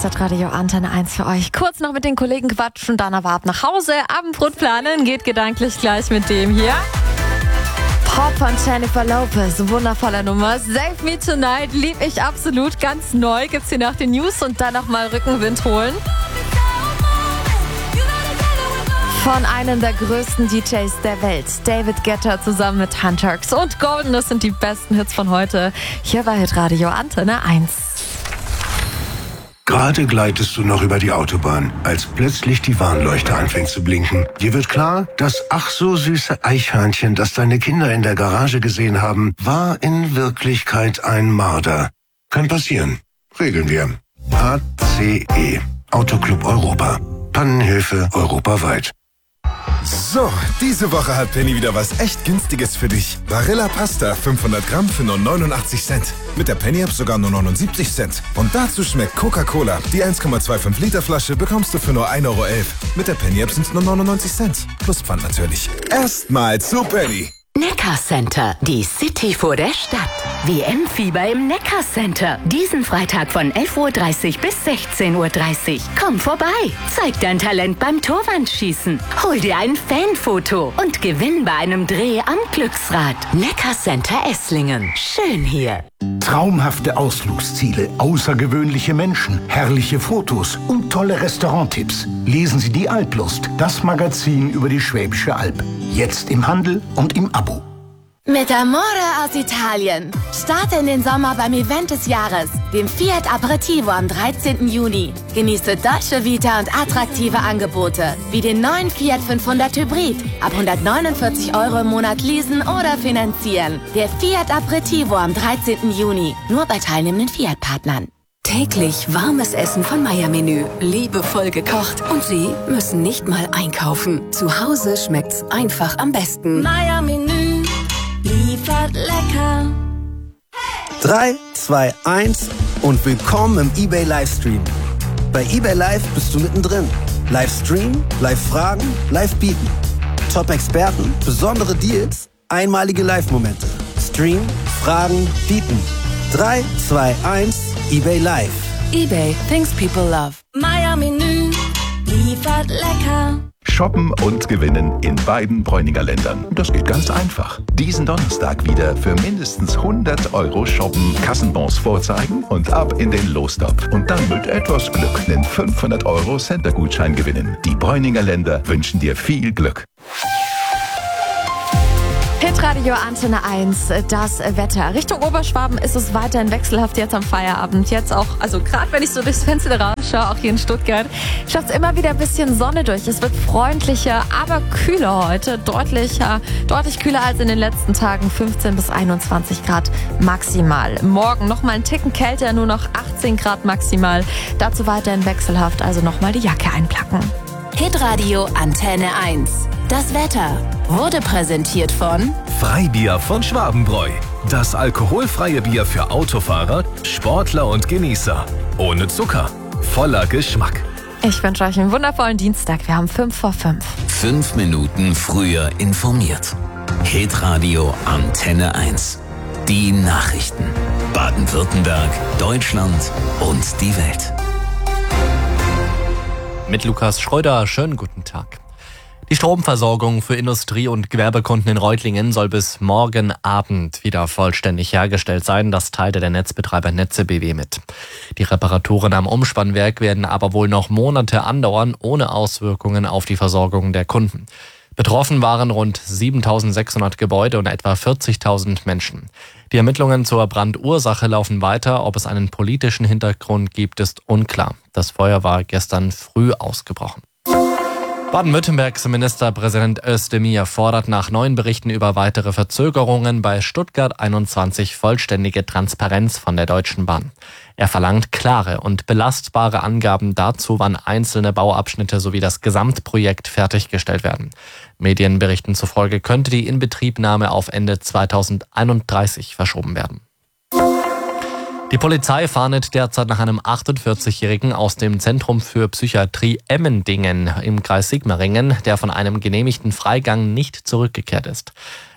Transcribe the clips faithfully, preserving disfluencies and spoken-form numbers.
Radio Antenne eins für euch. Kurz noch mit den Kollegen quatschen, dann aber ab nach Hause. Abendbrot planen geht gedanklich gleich mit dem hier. Pop von Jennifer Lopez, wundervolle Nummer. Save Me Tonight, lieb ich absolut, ganz neu. Gibt's hier nach den News und dann nochmal Rückenwind holen. Von einem der größten D Js der Welt, David Guetta zusammen mit Hunterx und Golden, das sind die besten Hits von heute. Hier bei Hitradio Antenne eins. Gerade gleitest du noch über die Autobahn, als plötzlich die Warnleuchte anfängt zu blinken. Dir wird klar, das ach so süße Eichhörnchen, das deine Kinder in der Garage gesehen haben, war in Wirklichkeit ein Marder. Kann passieren. Regeln wir. A C E. Autoclub Europa. Pannenhilfe europaweit. So, diese Woche hat Penny wieder was echt Günstiges für dich. Barilla Pasta fünfhundert Gramm für nur neunundachtzig Cent. Mit der Penny-App sogar nur neunundsiebzig Cent. Und dazu schmeckt Coca-Cola. Die eins Komma fünfundzwanzig Liter Flasche bekommst du für nur ein Euro elf. Mit der Penny-App sind es nur neunundneunzig Cent. Plus Pfand natürlich. Erstmal zu Penny. Neckar Center, die City vor der Stadt. W M-Fieber im Neckar Center. Diesen Freitag von elf Uhr dreißig bis sechzehn Uhr dreißig. Komm vorbei, zeig dein Talent beim Torwandschießen, hol dir ein Fanfoto und gewinn bei einem Dreh am Glücksrad. Neckar Center Esslingen. Schön hier. Traumhafte Ausflugsziele, außergewöhnliche Menschen, herrliche Fotos und tolle Restauranttipps. Lesen Sie die Alplust, das Magazin über die Schwäbische Alb. Jetzt im Handel und im Abo. Mit Amore aus Italien. Starte in den Sommer beim Event des Jahres, dem Fiat Aperitivo am dreizehnten Juni. Genieße Dolce Vita und attraktive Angebote, wie den neuen Fiat fünfhundert Hybrid. Ab hundertneunundvierzig Euro im Monat leasen oder finanzieren. Der Fiat Aperitivo am dreizehnten Juni. Nur bei teilnehmenden Fiat-Partnern. Täglich warmes Essen von Meier Menü. Liebevoll gekocht. Und Sie müssen nicht mal einkaufen. Zu Hause schmeckt's einfach am besten. Meier Menü. Liefert lecker. drei, zwei, eins und willkommen im eBay Livestream. Bei eBay Live bist du mittendrin. Livestream, Live-Fragen, Live-Bieten. Top-Experten, besondere Deals, einmalige Live-Momente. Stream, Fragen, Bieten. drei, zwei, eins, eBay Live. eBay, things people love. Meier Menü. Liefert lecker. Shoppen und gewinnen in beiden Bräuninger Ländern. Das geht ganz einfach. Diesen Donnerstag wieder für mindestens hundert Euro shoppen, Kassenbons vorzeigen und ab in den Lostopf. Und dann mit etwas Glück einen fünfhundert Euro Center-Gutschein gewinnen. Die Bräuninger Länder wünschen dir viel Glück. Hitradio Antenne eins, das Wetter. Richtung Oberschwaben ist es weiterhin wechselhaft jetzt am Feierabend. Jetzt auch, also gerade wenn ich so durchs Fenster rausschaue, auch hier in Stuttgart, schaut es immer wieder ein bisschen Sonne durch. Es wird freundlicher, aber kühler heute. Deutlicher, deutlich kühler als in den letzten Tagen. fünfzehn bis einundzwanzig Grad maximal. Morgen nochmal einen Ticken kälter, nur noch achtzehn Grad maximal. Dazu weiterhin wechselhaft, also nochmal die Jacke einplacken. Hitradio Antenne eins. Das Wetter wurde präsentiert von Freibier von Schwabenbräu. Das alkoholfreie Bier für Autofahrer, Sportler und Genießer. Ohne Zucker. Voller Geschmack. Ich wünsche euch einen wundervollen Dienstag. Wir haben fünf vor fünf. Fünf Minuten früher informiert. Hitradio Antenne eins. Die Nachrichten. Baden-Württemberg, Deutschland und die Welt. Mit Lukas Schröder, schönen guten Tag. Die Stromversorgung für Industrie- und Gewerbekunden in Reutlingen soll bis morgen Abend wieder vollständig hergestellt sein. Das teilte der Netzbetreiber Netze B W mit. Die Reparaturen am Umspannwerk werden aber wohl noch Monate andauern, ohne Auswirkungen auf die Versorgung der Kunden. Betroffen waren rund siebentausendsechshundert Gebäude und etwa vierzigtausend Menschen. Die Ermittlungen zur Brandursache laufen weiter. Ob es einen politischen Hintergrund gibt, ist unklar. Das Feuer war gestern früh ausgebrochen. Baden-Württembergs Ministerpräsident Özdemir fordert nach neuen Berichten über weitere Verzögerungen bei Stuttgart einundzwanzig vollständige Transparenz von der Deutschen Bahn. Er verlangt klare und belastbare Angaben dazu, wann einzelne Bauabschnitte sowie das Gesamtprojekt fertiggestellt werden. Medienberichten zufolge könnte die Inbetriebnahme auf Ende zweitausendeinunddreißig verschoben werden. Die Polizei fahndet derzeit nach einem achtundvierzigjährigen aus dem Zentrum für Psychiatrie Emmendingen im Kreis Sigmaringen, der von einem genehmigten Freigang nicht zurückgekehrt ist.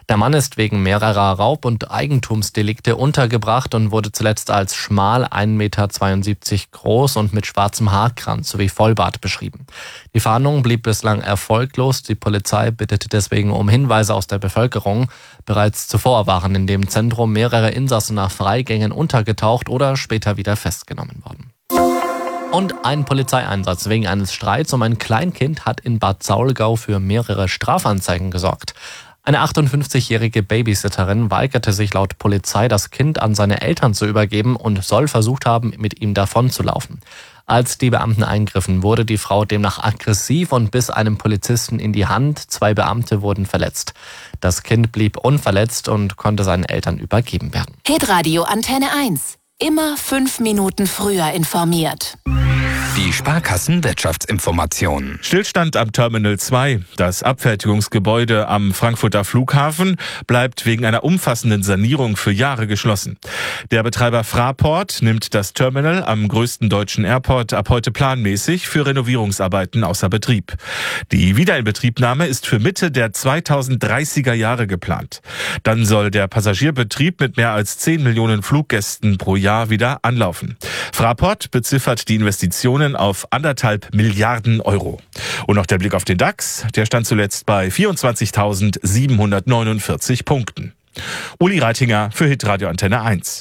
Der Mann ist wegen mehrerer Raub- und Eigentumsdelikte untergebracht und wurde zuletzt als schmal ein Meter zweiundsiebzig groß und mit schwarzem Haarkranz sowie Vollbart beschrieben. Die Fahndung blieb bislang erfolglos. Die Polizei bittete deswegen um Hinweise aus der Bevölkerung. Bereits zuvor waren in dem Zentrum mehrere Insassen nach Freigängen untergetaucht oder später wieder festgenommen worden. Und ein Polizeieinsatz wegen eines Streits um ein Kleinkind hat in Bad Saulgau für mehrere Strafanzeigen gesorgt. Eine achtundfünfzigjährige Babysitterin weigerte sich laut Polizei, das Kind an seine Eltern zu übergeben und soll versucht haben, mit ihm davonzulaufen. Als die Beamten eingriffen, wurde die Frau demnach aggressiv und biss einem Polizisten in die Hand. Zwei Beamte wurden verletzt. Das Kind blieb unverletzt und konnte seinen Eltern übergeben werden. Hitradio Antenne eins. Immer fünf Minuten früher informiert. Die Sparkassen-Wirtschaftsinformationen. Stillstand am Terminal zwei. Das Abfertigungsgebäude am Frankfurter Flughafen bleibt wegen einer umfassenden Sanierung für Jahre geschlossen. Der Betreiber Fraport nimmt das Terminal am größten deutschen Airport ab heute planmäßig für Renovierungsarbeiten außer Betrieb. Die Wiederinbetriebnahme ist für Mitte der zweitausenddreißiger Jahre geplant. Dann soll der Passagierbetrieb mit mehr als zehn Millionen Fluggästen pro Jahr wieder anlaufen. Fraport beziffert die Investitionen auf anderthalb Milliarden Euro. Und noch der Blick auf den DAX. Der stand zuletzt bei vierundzwanzigtausendsiebenhundertneunundvierzig Punkten. Uli Reitinger für Hitradio Antenne eins.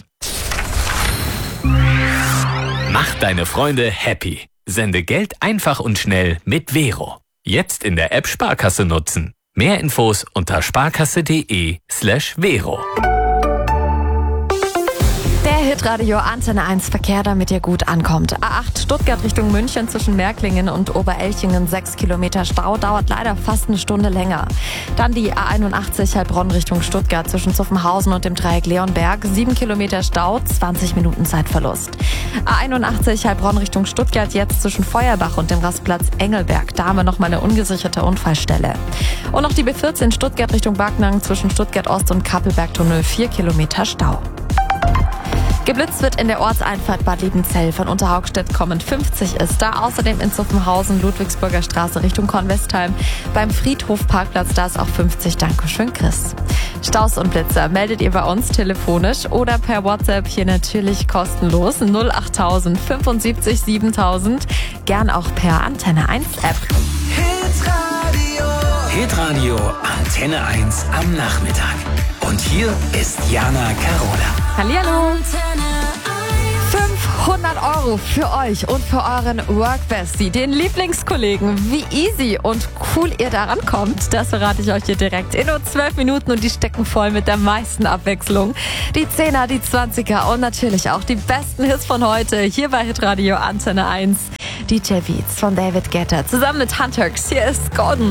Mach deine Freunde happy. Sende Geld einfach und schnell mit Vero. Jetzt in der App Sparkasse nutzen. Mehr Infos unter sparkasse.de slash Vero. Der Hitradio Antenne eins Verkehr, damit ihr gut ankommt. A acht Stuttgart Richtung München zwischen Märklingen und Oberelchingen sechs Kilometer Stau, dauert leider fast eine Stunde länger. Dann die A einundachtzig Heilbronn Richtung Stuttgart zwischen Zuffenhausen und dem Dreieck Leonberg, sieben Kilometer Stau, zwanzig Minuten Zeitverlust. A einundachtzig Heilbronn Richtung Stuttgart jetzt zwischen Feuerbach und dem Rastplatz Engelberg, da haben wir nochmal eine ungesicherte Unfallstelle. Und noch die B vierzehn Stuttgart Richtung Backnang zwischen Stuttgart Ost und Kappelbergtunnel, vier Kilometer Stau. Geblitzt wird in der Ortseinfahrt Bad Liebenzell. Von Unterhaugstedt kommend fünfzig ist da. Außerdem in Zuffenhausen, Ludwigsburger Straße Richtung Kornwestheim. Beim Friedhofparkplatz, da ist auch fünfzig. Dankeschön, Chris. Staus und Blitzer meldet ihr bei uns telefonisch oder per WhatsApp, hier natürlich kostenlos. null achttausend fünfundsiebzig siebentausend. Gern auch per Antenne eins App. Hitradio. Hitradio Antenne eins am Nachmittag. Und hier ist Jana Carola. Hallihallo. fünfhundert Euro für euch und für euren Workbestie, den Lieblingskollegen. Wie easy und cool ihr da rankommt, das verrate ich euch hier direkt. In nur zwölf Minuten und die stecken voll mit der meisten Abwechslung. Die Zehner, die Zwanziger und natürlich auch die besten Hits von heute hier bei Hitradio Antenne eins. D J Beats von David Guetta zusammen mit Hunterx. Hier ist Gordon.